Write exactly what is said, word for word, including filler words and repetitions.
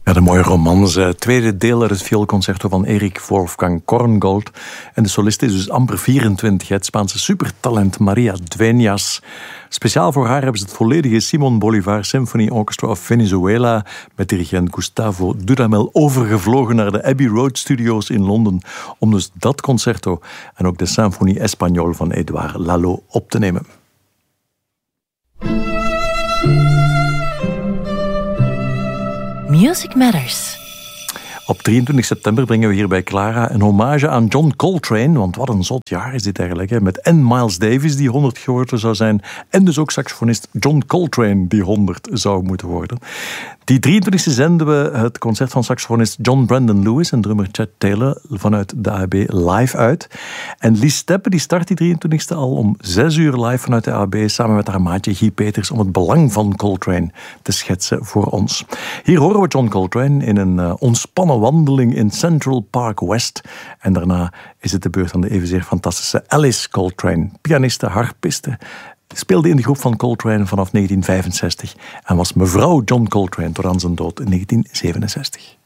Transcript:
Ja, de mooie romance. Tweede deel uit het vioolconcerto van Erik Wolfgang Korngold. En de soliste is dus amper vierentwintig. Het Spaanse supertalent Maria Dueñas. Speciaal voor haar hebben ze het volledige Simon Bolivar Symphony Orchestra of Venezuela met dirigent Gustavo Dudamel overgevlogen naar de Abbey Road Studios in Londen om dus dat concerto en ook de Symphonie Espagnole van Edouard Lalo op te nemen. Music Matters. Op drieëntwintig september brengen we hier bij Clara een hommage aan John Coltrane, want wat een zot jaar is dit eigenlijk, hè? Met en Miles Davis die honderd geworden zou zijn en dus ook saxofonist John Coltrane die honderd zou moeten worden. Die drieëntwintigste zenden we het concert van saxofonist John Brandon Lewis en drummer Chet Taylor vanuit de A B live uit. En Lies Steppe die start die drieëntwintigste al om zes uur live vanuit de A B samen met haar maatje Guy Peters om het belang van Coltrane te schetsen voor ons. Hier horen we John Coltrane in een uh, ontspannen wandeling in Central Park West. En daarna is het de beurt aan de evenzeer fantastische Alice Coltrane, pianiste, harpiste. Speelde in de groep van Coltrane vanaf negentien vijfenzestig en was mevrouw John Coltrane tot aan zijn dood in negentien zevenenzestig.